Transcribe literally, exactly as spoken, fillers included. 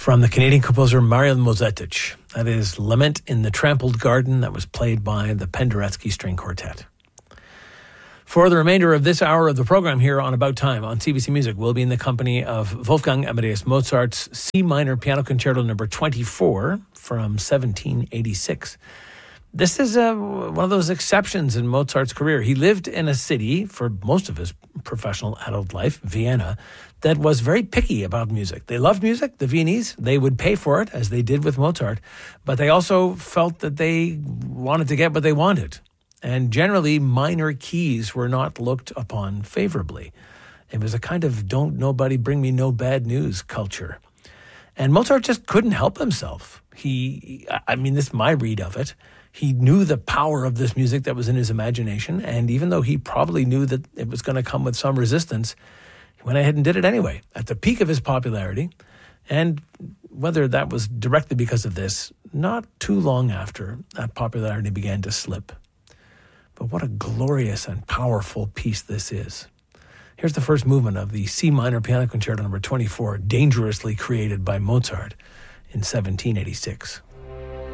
From the Canadian composer Marian Mozetic. That is Lament in the Trampled Garden, that was played by the Penderecki String Quartet. For the remainder of this hour of the program here on About Time on C B C Music, we'll be in the company of Wolfgang Amadeus Mozart's C minor piano concerto number twenty-four from seventeen eighty-six. This is a, one of those exceptions in Mozart's career. He lived in a city for most of his professional adult life, Vienna, that was very picky about music. They loved music, the Viennese. They would pay for it, as they did with Mozart, but they also felt that they wanted to get what they wanted. And generally, minor keys were not looked upon favorably. It was a kind of don't nobody bring me no bad news culture. And Mozart just couldn't help himself. He, I mean, this is my read of it. He knew the power of this music that was in his imagination, and even though he probably knew that it was going to come with some resistance, he went ahead and did it anyway, at the peak of his popularity. And whether that was directly because of this, not too long after, that popularity began to slip. But what a glorious and powerful piece this is. Here's the first movement of the C minor piano concerto number twenty-four, dangerously created by Mozart in seventeen eighty-six.